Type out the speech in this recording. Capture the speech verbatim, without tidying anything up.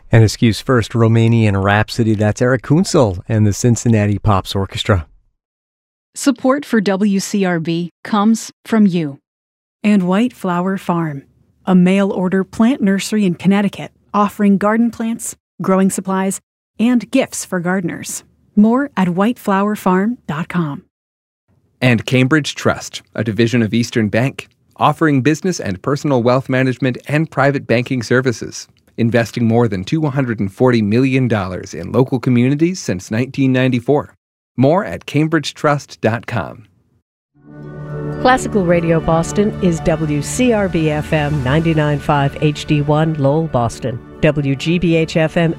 And excuse first, Romanian Rhapsody, that's Eric Kunzel and the Cincinnati Pops Orchestra. Support for W C R B comes from you. And White Flower Farm, a mail-order plant nursery in Connecticut, offering garden plants, growing supplies, and gifts for gardeners. More at white flower farm dot com. And Cambridge Trust, a division of Eastern Bank, offering business and personal wealth management and private banking services, investing more than two hundred forty million dollars in local communities since nineteen ninety-four. More at cambridge trust dot com. Classical Radio Boston is W C R B F M ninety-nine point five H D one Lowell, Boston. W G B H F M